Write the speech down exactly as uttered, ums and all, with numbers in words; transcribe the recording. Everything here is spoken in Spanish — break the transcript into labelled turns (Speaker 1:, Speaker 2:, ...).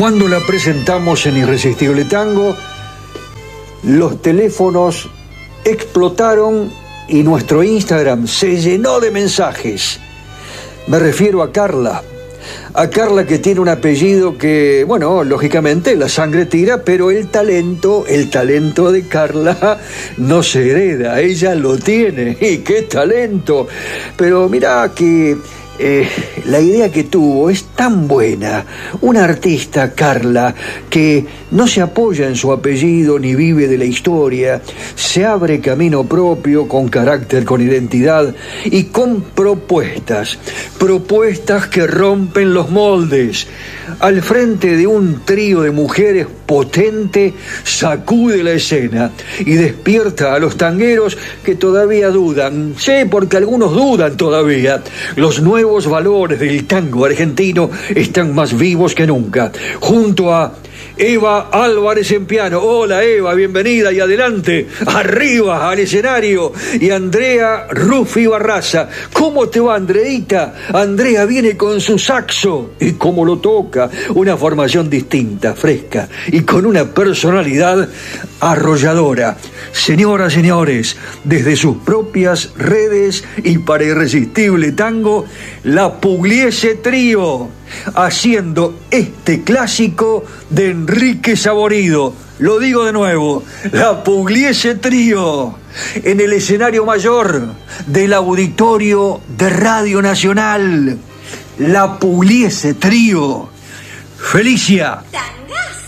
Speaker 1: Cuando la presentamos en Irresistible Tango, los teléfonos explotaron y nuestro Instagram se llenó de mensajes. Me refiero a Carla. A Carla, que tiene un apellido que, bueno, lógicamente la sangre tira, pero el talento, el talento de Carla no se hereda, ella lo tiene. ¡Y qué talento! Pero mirá que eh, la idea que tuvo es tan buena. Una artista, Carla, que no se apoya en su apellido ni vive de la historia, se abre camino propio, con carácter, con identidad y con propuestas. Propuestas que rompen los moldes. Al frente de un trío de mujeres potente, sacude la escena y despierta a los tangueros que todavía dudan. Sí, porque algunos dudan todavía. Los nuevos valores del tango argentino están más vivos que nunca. Junto a Eva Álvarez en piano. Hola Eva, bienvenida y adelante, arriba al escenario. Y Andrea Rufi Barraza. ¿Cómo te va, Andreita? Andrea viene con su saxo. ¿Y cómo lo toca? Una formación distinta, fresca y con una personalidad arrolladora. Señoras, señores, desde sus propias redes y para Irresistible Tango, la Pugliese Trío, haciendo este clásico de Enrique Saborido. Lo digo de nuevo, la Pugliese Trío, en el escenario mayor del auditorio de Radio Nacional. La Pugliese Trío. Felicia.
Speaker 2: Tangazo.